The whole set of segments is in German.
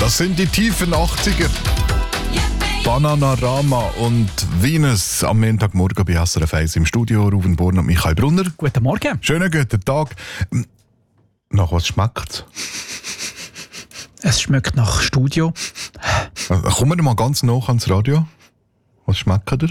Das sind die tiefen 80er. Bananarama und Venus am Montagmorgen bei SRF 1 im Studio. Ruven Born und Michael Brunner. Guten Morgen. Schönen guten Tag. Nach was schmeckt es? schmeckt nach Studio. Kommen wir mal ganz nah ans Radio. Was schmeckt ihr?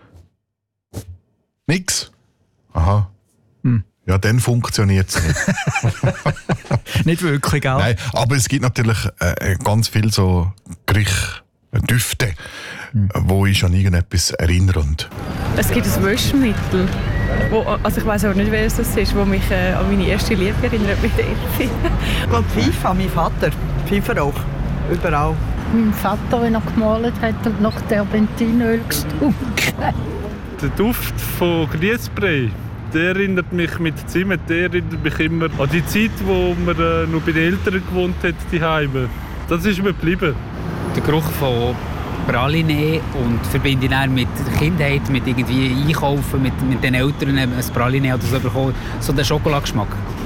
Nix? Aha. Ja, dann funktioniert es nicht. Nicht wirklich, gell? Nein, aber es gibt natürlich ganz viele so Gerichte, Düfte, die uns an irgendetwas erinnern. Es gibt ein Waschmittel, also ich weiss aber nicht, wer es ist, das mich an meine erste Liebe erinnert mit der Elfi. Ich glaube FIFA, mein Vater. FIFA auch. Überall. Mein Vater, wenn er gemalt hat und nach Terpentinöl gestunken. Der Duft von Grießbrei, der erinnert mich mit Zimt, der erinnert mich immer an die Zeit, wo man noch bei den Eltern gewohnt hat, die Heime. Das ist mir geblieben. Der Geruch von Praline und verbinde ihn dann mit der Kindheit, mit irgendwie Einkaufen, mit den Eltern ein Praline oder so bekommen. So der Schokoladengeschmack.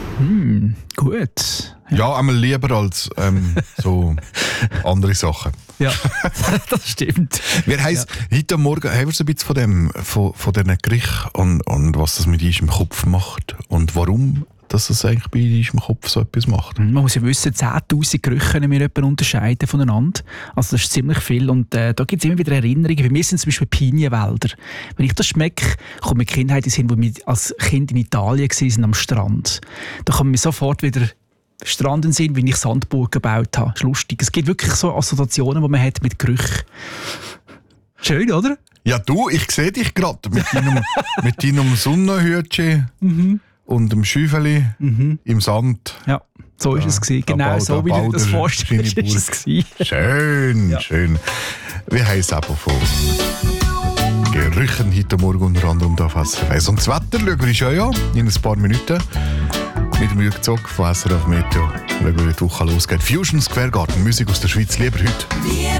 Gut. Ja, einmal lieber als so andere Sachen. Ja, das stimmt. Wir heisst, heute Morgen haben wir so ein bisschen von diesen Gerichten und was das mit uns im Kopf macht und warum dass es eigentlich bei uns im Kopf so etwas macht. Man muss ja wissen, 10'000 Gerüche können wir unterscheiden voneinander. Also das ist ziemlich viel und da gibt es immer wieder Erinnerungen. Bei mir sind zum Beispiel Pinienwälder. Wenn ich das schmecke, kommt mir die Kindheit hin, wo wir als Kind in Italien waren, am Strand. Da kommen wir sofort wieder Stranden sind, wie ich Sandburgen gebaut habe. Das ist lustig. Es gibt wirklich so Assoziationen, die man hat mit Gerüchen. Schön, oder? Ja, du, ich sehe dich gerade mit deinem Sonnenhütchen und dem Schäufeli im Sand. Ja, so ist es gewesen. Genau so, wie du das vorstellst, ist es gewesen. Schön, ja. Schön. Wir haben es aber von Gerüchen heute Morgen unter anderem auf SRF 1. Und das Wetter schauen wir schon in ein paar Minuten. Mit dem Rückzug von SRF Meteo. Schauen wir, wie die Woche losgeht. Fusions Quergarten, Musik aus der Schweiz, lieber heute.